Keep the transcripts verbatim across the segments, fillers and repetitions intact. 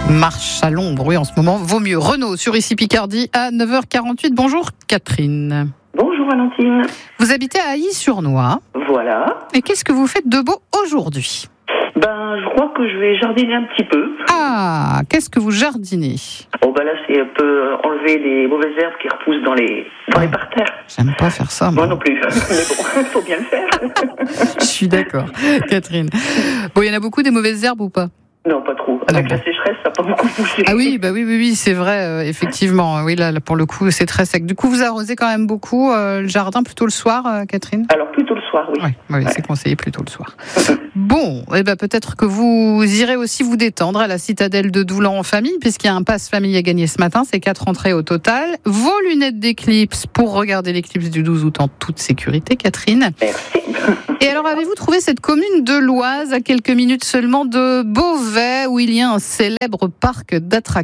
Marche à l'ombre, oui, en ce moment, vaut mieux. Renaud, sur Ici Picardie, à neuf heures quarante-huit. Bonjour, Catherine. Bonjour, Valentine. Vous habitez à Ailly-sur-Noix. Voilà. Et qu'est-ce que vous faites de beau aujourd'hui ? Ben, je crois que je vais jardiner un petit peu. Ah, qu'est-ce que vous jardinez ? Oh, ben là, c'est un peu enlever les mauvaises herbes qui repoussent dans les, dans les parterres. J'aime pas faire ça, moi. Moi non plus. Mais bon, il faut bien le faire. Je suis d'accord, Catherine. Bon, il y en a beaucoup des mauvaises herbes ou pas ? Non, pas trop. Avec non, la bon. sécheresse, ça n'a pas beaucoup poussé. Ah oui, bah oui, oui, oui, c'est vrai, euh, effectivement. Oui, là, là, pour le coup, c'est très sec. Du coup, vous arrosez quand même beaucoup euh, le jardin plutôt le soir, euh, Catherine ? Alors, plutôt le soir, oui. Oui, oui, Ouais. c'est conseillé plutôt le soir. Bon, eh ben peut-être que vous irez aussi vous détendre à la citadelle de Doulan en famille, puisqu'il y a un pass famille à gagner ce matin. C'est quatre entrées au total. Vos lunettes d'éclipse pour regarder l'éclipse du douze août en toute sécurité, Catherine. Merci. Et alors, avez-vous trouvé cette commune de l'Oise, à quelques minutes seulement de Beauvais, où il y a un célèbre parc d'attractions ?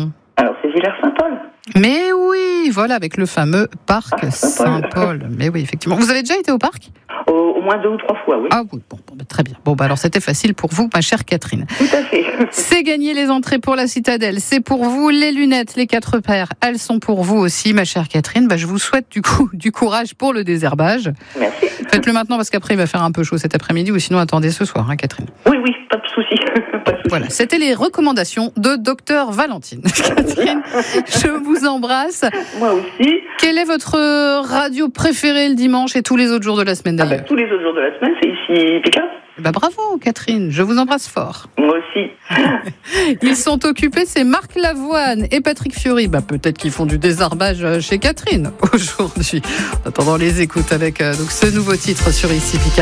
Alors, c'est Villers-Saint-Paul. Mais oui, voilà, avec le fameux parc Ah, Saint-Paul. Saint-Paul. Mais oui, effectivement. Vous avez déjà été au parc ? Au, au moins deux ou trois fois, oui. Ah oui, bon, bon, bah, très bien. Bon, bah alors c'était facile pour vous, ma chère Catherine. Tout à fait. C'est gagner les entrées pour la citadelle. C'est pour vous les lunettes, les quatre paires. Elles sont pour vous aussi, ma chère Catherine. Bah, je vous souhaite du coup du courage pour le désherbage. Merci. Faites-le maintenant parce qu'après il va faire un peu chaud cet après-midi ou sinon attendez ce soir, hein, Catherine. Oui, oui, pas de souci. Pas de souci. Voilà, c'était les recommandations de docteur Valentine. Catherine, je vous embrasse. Moi aussi. Quelle est votre radio préférée le dimanche et tous les autres jours de la semaine Ah, d'ailleurs ? ben, tous les autres jours de la semaine, c'est ici Picard. Bah bravo Catherine, je vous embrasse fort. Moi aussi. Ils sont occupés, c'est Marc Lavoine et Patrick Fiori. Bah peut-être qu'ils font du désherbage chez Catherine aujourd'hui. En attendant les écoutes avec euh, donc ce nouveau titre sur Ici Picardie.